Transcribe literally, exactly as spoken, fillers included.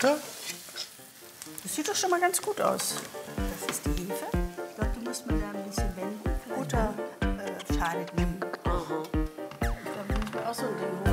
Ja. Das sieht doch schon mal ganz gut aus. Das ist die Hefe. Ich glaube, die muss man da ein bisschen wenden. Butter äh, schadet nie. Ich glaube, ich muss mir auch so ein Ding holen.